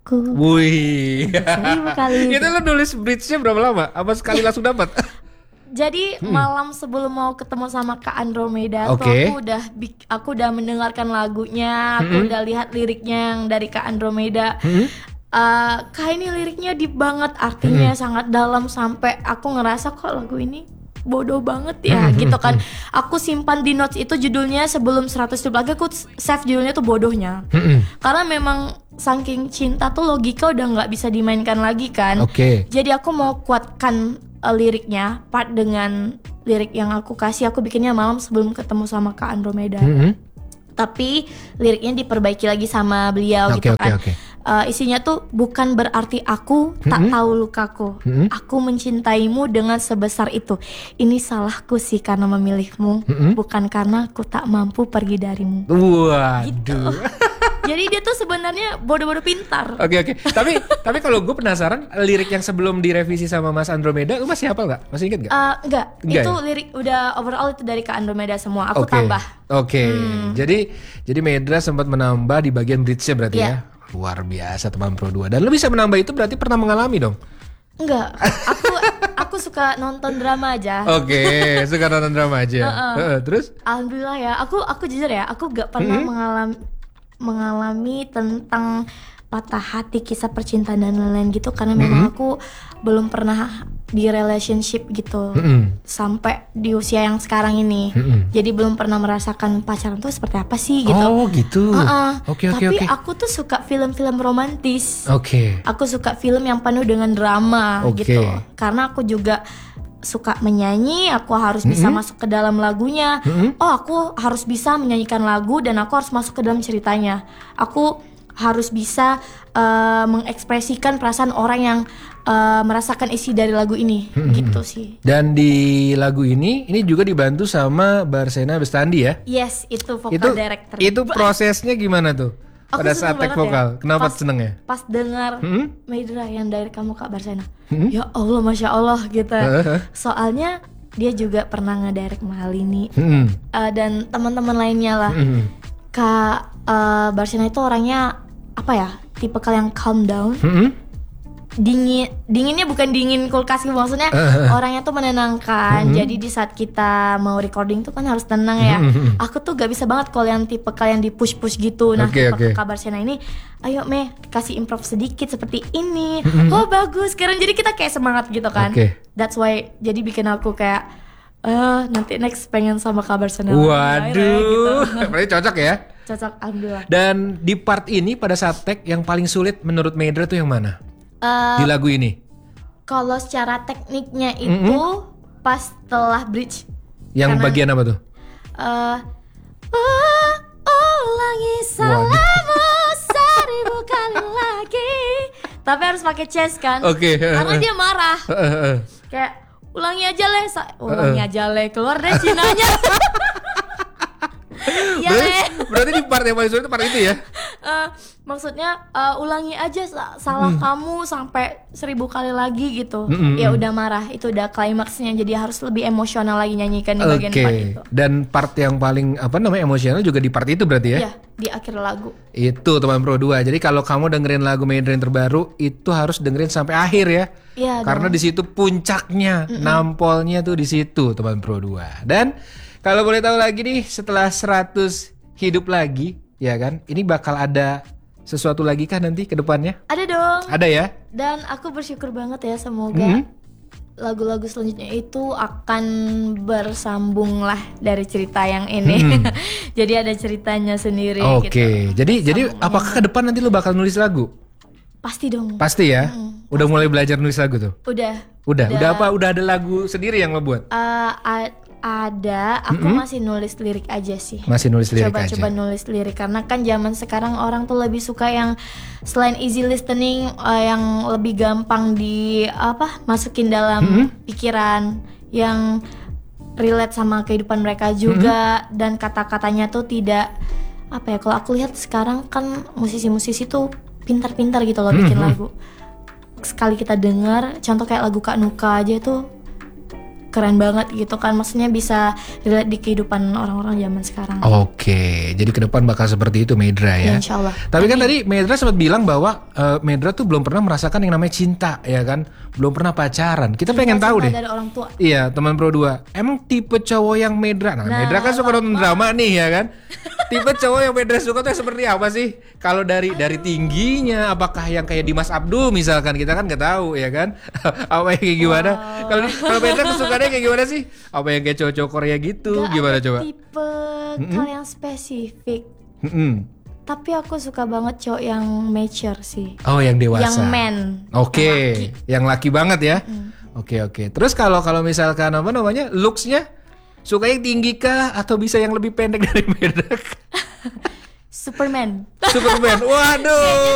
Wih. 1000 kali. Itu lo nulis bridge-nya berapa lama? Apa sekali langsung dapat? Jadi malam sebelum mau ketemu sama Kak Andromeda tuh Oke. aku udah mendengarkan lagunya, aku udah lihat liriknya yang dari Kak Andromeda. Kak, ini liriknya deep banget, artinya sangat dalam, sampai aku ngerasa kok lagu ini bodoh banget ya gitu kan. Aku simpan di notes itu judulnya sebelum 100 ribu lagi, aku save judulnya tuh bodohnya. Karena memang saking cinta tuh logika udah nggak bisa dimainkan lagi kan. Oke. Jadi aku mau kuatkan liriknya, part dengan lirik yang aku kasih, aku bikinnya malam sebelum ketemu sama Kak Andromeda. Tapi liriknya diperbaiki lagi sama beliau gitu kan. Isinya tuh bukan berarti aku tak tahu lukaku. Aku mencintaimu dengan sebesar itu. Ini salahku sih karena memilihmu, bukan karena aku tak mampu pergi darimu. Waduh. Gitu. Jadi dia tuh sebenarnya bodoh-bodoh pintar. Oke. Tapi kalau gue penasaran, lirik yang sebelum direvisi sama Mas Andromeda, lu masih hafal nggak? Masih inget nggak? Enggak. Itu ya? lirik udah overall itu dari Kak Andromeda semua. Aku Oke. tambah. Oke. Jadi Medra sempat menambah di bagian bridge-nya berarti Iya. ya. Luar biasa teman Pro 2. Dan lu bisa menambah itu berarti pernah mengalami dong? Enggak. Aku suka nonton drama aja. Oke, suka nonton drama aja. Terus? Alhamdulillah ya. Aku jujur ya, aku gak pernah mengalami tentang patah hati, kisah percintaan dan lain-lain gitu, karena memang aku belum pernah di relationship gitu sampai di usia yang sekarang ini. Jadi belum pernah merasakan pacaran tuh seperti apa sih gitu. Oh gitu. Oke. Tapi aku tuh suka film-film romantis. Oke. Aku suka film yang penuh dengan drama gitu. Karena aku juga suka menyanyi, aku harus bisa masuk ke dalam lagunya. Oh, aku harus bisa menyanyikan lagu dan aku harus masuk ke dalam ceritanya. Aku harus bisa mengekspresikan perasaan orang yang merasakan isi dari lagu ini, gitu sih. Dan di lagu ini juga dibantu sama Barsena Bestandi ya? Yes, itu vokal director. Itu prosesnya gimana tuh? Aku Pada seneng saat take banget vokal, ya. kenapa seneng ya? Pas dengar Medra yang dari kamu Kak Barsena, ya Allah, Masya Allah gitu. Soalnya dia juga pernah ngedirect Malini dan teman-teman lainnya lah. Kak Barsena itu orangnya apa ya, tipe yang calm down, dinginnya bukan dingin kulkas gitu, maksudnya orangnya tuh menenangkan. Jadi di saat kita mau recording tuh kan harus tenang ya. Aku tuh gak bisa banget kalau yang tipe kalian di push gitu. Nah, tipe Kak Barsena ini, ayo Meh, kasih improv sedikit seperti ini. Oh bagus, sekarang jadi kita kayak semangat gitu kan. That's why jadi bikin aku kayak nanti next pengen sama Kak Barsena. Waduh, gitu. berarti cocok ya? Cocok, alhamdulillah. Dan di part ini pada saat take yang paling sulit menurut Medra tuh yang mana? Di lagu ini? Kalau secara tekniknya itu pas setelah bridge. Yang bagian apa tuh? Ulangi salahmu 1000 kali lagi. Tapi harus pakai chest kan? Karena dia marah. Kayak ulangi aja le, keluar deh Cinanya. Berarti di part yang paling sulit itu part itu ya? Maksudnya ulangi aja salah kamu sampai 1000 kali lagi gitu. Ya udah marah, itu udah klimaksnya, jadi harus lebih emosional lagi nyanyikan di bagian part itu. Dan part yang paling emosional juga di part itu berarti ya? Iya, di akhir lagu. Itu teman Pro 2. Jadi kalau kamu dengerin lagu Medra yang terbaru itu harus dengerin sampai akhir ya. Iya. Karena di situ puncaknya, nampolnya tuh di situ teman Pro 2. Dan kalau boleh tahu lagi nih, setelah 100 hidup lagi, ya kan? Ini bakal ada sesuatu lagi kah nanti ke depannya? Ada dong. Ada ya? Dan aku bersyukur banget ya, semoga lagu-lagu selanjutnya itu akan bersambung lah dari cerita yang ini. Jadi ada ceritanya sendiri gitu. Jadi apakah ke depan nanti lu bakal nulis lagu? Pasti dong. Pasti ya? Udah mulai belajar nulis lagu tuh? Udah apa? Udah ada lagu sendiri yang lo buat? Ada, aku masih nulis lirik aja sih. Masih nulis lirik aja. Coba nulis lirik, karena kan zaman sekarang orang tuh lebih suka yang selain easy listening, yang lebih gampang masukin dalam pikiran, yang relate sama kehidupan mereka juga, dan kata-katanya tuh tidak kalau aku lihat sekarang kan musisi-musisi tuh pintar-pintar gitu loh bikin lagu. Sekali kita dengar, contoh kayak lagu Kak Nuka aja tuh keren banget gitu kan, maksudnya bisa relate di kehidupan orang-orang zaman sekarang. Oke, jadi ke depan bakal seperti itu Medra ya. Insya Allah. Tapi kan tadi Medra sempat bilang bahwa Medra tuh belum pernah merasakan yang namanya cinta ya kan, belum pernah pacaran. Kita pengen tahu deh. Dari orang tua. Iya, teman Pro 2. Emang tipe cowok yang Medra, Medra kan suka nonton drama nih ya kan. Tipe cowok yang Medra suka tuh seperti apa sih? Kalau dari tingginya, apakah yang kayak Dimas Abdul misalkan, kita kan nggak tahu ya kan? Apa yang kayak gimana? Kalau Medra kesukaannya kayak gimana sih? Apa yang kayak cowok-cowok Korea gitu? Gak Gimana ada coba? tipe kalau yang spesifik. Mm-mm. Tapi aku suka banget cowok yang mature sih. Oh, yang dewasa. Yang man. Oke, yang laki banget ya. Oke. Terus kalau misalkan apa namanya, looks-nya suka yang tinggi kah atau bisa yang lebih pendek dari Medra? Superman. Waduh.